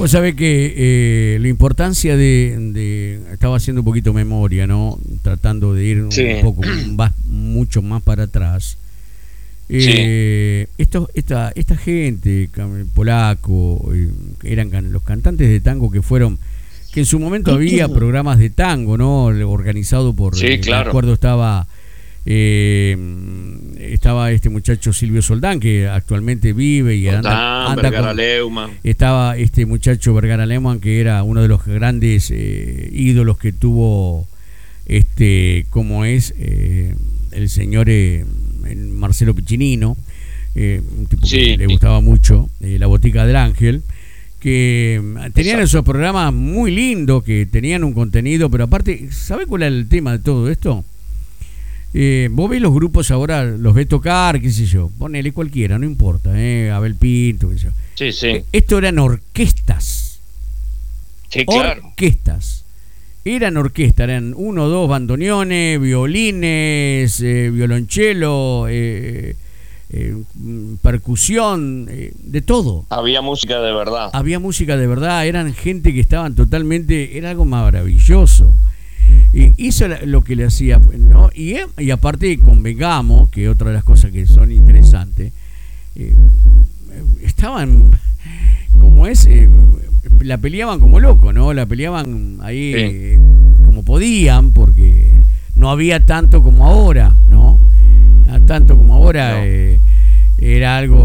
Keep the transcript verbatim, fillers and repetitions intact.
Vos sabés que eh, la importancia de, de... Estaba haciendo un poquito memoria, ¿no? Tratando de ir Sí. un poco, más, mucho más para atrás. Eh, sí. Estos, esta, esta gente, polaco, eh, eran can, los cantantes de tango que fueron... Que en su momento había programas de tango, ¿no? Organizado por... Sí, eh, claro. Me acuerdo estaba... Eh, estaba este muchacho Silvio Soldán, que actualmente vive y Soldán, anda, anda Vergara con, Leumann. estaba este muchacho Vergara Leumann, que era uno de los grandes eh, ídolos que tuvo este como es eh, el señor eh, Marcelo Piccinino, eh, un tipo sí. que le gustaba mucho, eh, La Botica del Ángel, que tenían Exacto. esos programas muy lindos, que tenían un contenido, pero aparte, ¿sabe cuál es el tema de todo esto? Eh, vos ves los grupos ahora, los ves tocar, qué sé yo, ponele cualquiera, no importa, eh, Abel Pinto, qué sé yo. Sí, sí. Eh, esto eran orquestas. Sí, claro. Orquestas. Eran orquestas, eran uno, dos bandoneones, violines, eh, violonchelo, eh, eh, percusión, eh, de todo. Había música de verdad. Había música de verdad, eran gente que estaban totalmente, era algo maravilloso. Y eso era lo que le hacía, ¿no? Y, y aparte, convengamos, que otra de las cosas que son interesantes, eh, estaban, como es, eh, la peleaban como locos, ¿no? La peleaban ahí sí. eh, como podían, porque no había tanto como ahora, ¿no? Tanto como ahora, no. eh, era algo...